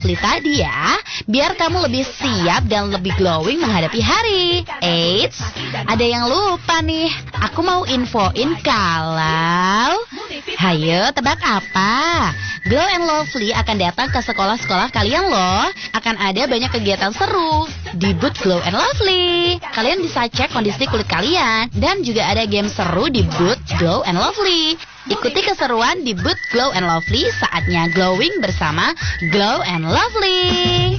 Lovely tadi ya, biar kamu lebih siap dan lebih glowing menghadapi hari. Eits, ada yang lupa nih. Aku mau infoin kalau... Hayo, tebak apa? Glow and Lovely akan datang ke sekolah-sekolah kalian loh. Akan ada banyak kegiatan seru di booth Glow and Lovely. Kalian bisa cek kondisi kulit kalian. Dan juga ada game seru di booth Glow and Lovely. Ikuti keseruan di booth Glow and Lovely. Saatnya glowing bersama Glow and Lovely.